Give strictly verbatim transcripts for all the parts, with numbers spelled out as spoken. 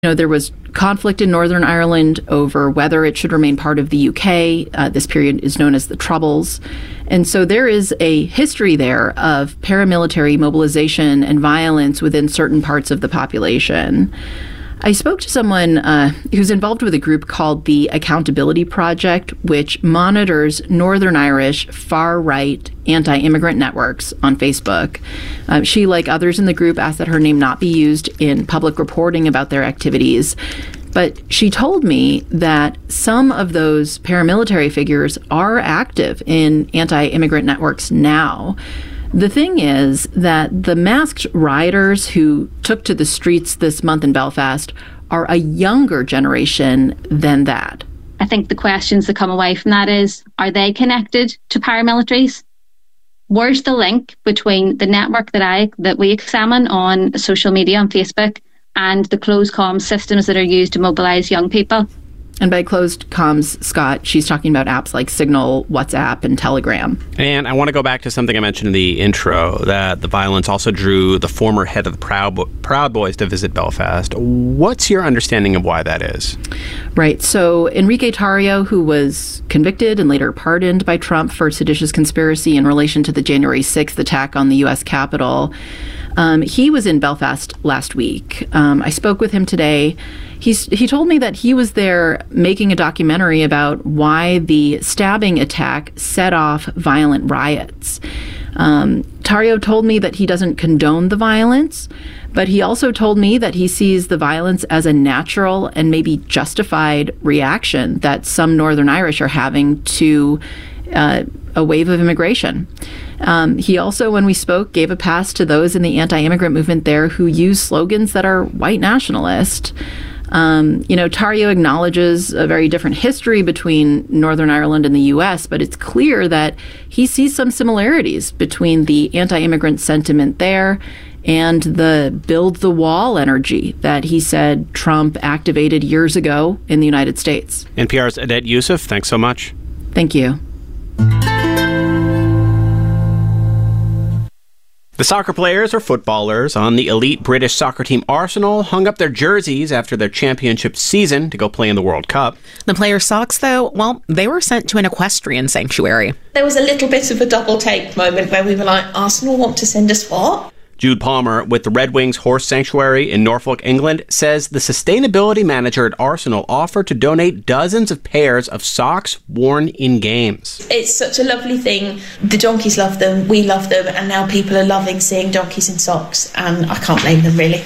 You know, there was conflict in Northern Ireland over whether it should remain part of the U K. Uh, this period is known as the Troubles. And so there is a history there of paramilitary mobilization and violence within certain parts of the population. I spoke to someone uh, who's involved with a group called the Accountability Project, which monitors Northern Irish far-right anti-immigrant networks on Facebook. Uh, she, like others in the group, asked that her name not be used in public reporting about their activities. But she told me that some of those paramilitary figures are active in anti-immigrant networks now. The thing is that the masked rioters who took to the streets this month in Belfast are a younger generation than that. I think the questions that come away from that is, are they connected to paramilitaries? Where's the link between the network that I that we examine on social media, on Facebook, and the closed comms systems that are used to mobilise young people? And by closed comms, Scott, she's talking about apps like Signal, WhatsApp, and Telegram. And I want to go back to something I mentioned in the intro, that the violence also drew the former head of the Proud, Bo- Proud Boys to visit Belfast. What's your understanding of why that is? Right. So Enrique Tarrio, who was convicted and later pardoned by Trump for seditious conspiracy in relation to the January sixth attack on the U S Capitol, um, he was in Belfast last week. Um, I spoke with him today. He's, he told me that he was there making a documentary about why the stabbing attack set off violent riots. Um, Tarrio told me that he doesn't condone the violence, but he also told me that he sees the violence as a natural and maybe justified reaction that some Northern Irish are having to uh, a wave of immigration. Um, he also, when we spoke, gave a pass to those in the anti-immigrant movement there who use slogans that are white nationalist. Um, you know, Tarrio acknowledges a very different history between Northern Ireland and the U S, but it's clear that he sees some similarities between the anti-immigrant sentiment there and the build the wall energy that he said Trump activated years ago in the United States. N P R's Adet Yousef, thanks so much. Thank you. The soccer players or footballers on the elite British soccer team Arsenal hung up their jerseys after their championship season to go play in the World Cup. The players' socks, though, well, they were sent to an equestrian sanctuary. There was a little bit of a double take moment where we were like, Arsenal want to send us what? Jude Palmer with the Red Wings Horse Sanctuary in Norfolk, England, says the sustainability manager at Arsenal offered to donate dozens of pairs of socks worn in games. It's such a lovely thing. The donkeys love them, we love them, and now people are loving seeing donkeys in socks, and I can't blame them, really.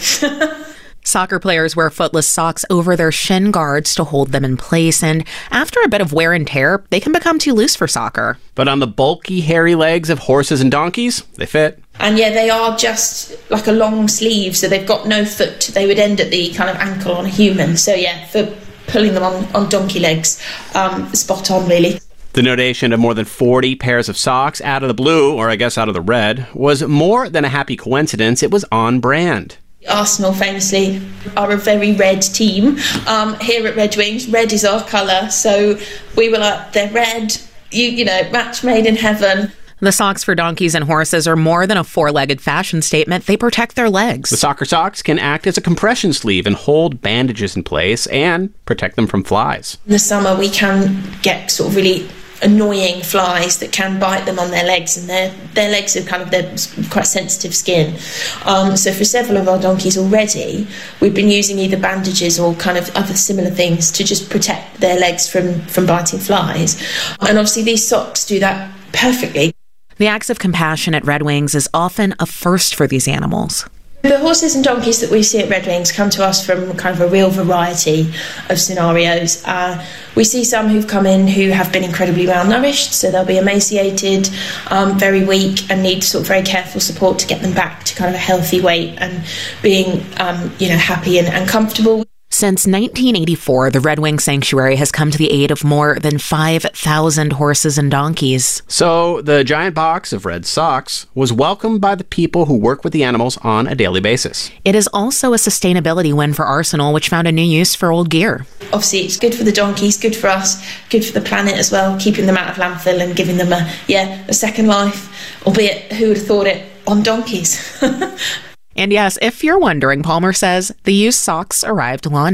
Soccer players wear footless socks over their shin guards to hold them in place, and after a bit of wear and tear, they can become too loose for soccer. But on the bulky, hairy legs of horses and donkeys, they fit. And yeah, they are just like a long sleeve, so they've got no foot. They would end at the kind of ankle on a human. So yeah, for pulling them on, on donkey legs, um, spot on, really. The donation of more than forty pairs of socks out of the blue, or I guess out of the red, was more than a happy coincidence. It was on brand. Arsenal famously are a very red team. Um, here at Red Wings, red is our colour, so we were like, they're red, you, you know, match made in heaven. The socks for donkeys and horses are more than a four-legged fashion statement. They protect their legs. The soccer socks can act as a compression sleeve and hold bandages in place and protect them from flies. In the summer, we can get sort of really annoying flies that can bite them on their legs, and their their legs are kind of their quite sensitive skin. Um, so for several of our donkeys already, we've been using either bandages or kind of other similar things to just protect their legs from, from biting flies. And obviously these socks do that perfectly. The acts of compassion at Red Wings is often a first for these animals. The horses and donkeys that we see at Red Wings come to us from kind of a real variety of scenarios. Uh, we see some who've come in who have been incredibly malnourished, so they'll be emaciated, um, very weak, and need sort of very careful support to get them back to kind of a healthy weight and being, um, you know, happy and, and comfortable. Since nineteen eighty-four, the Red Wing Sanctuary has come to the aid of more than five thousand horses and donkeys. So the giant box of red socks was welcomed by the people who work with the animals on a daily basis. It is also a sustainability win for Arsenal, which found a new use for old gear. Obviously, it's good for the donkeys, good for us, good for the planet as well, keeping them out of landfill and giving them a, yeah, a second life, albeit who would have thought it, on donkeys. And yes, if you're wondering, Palmer says the used socks arrived laundry.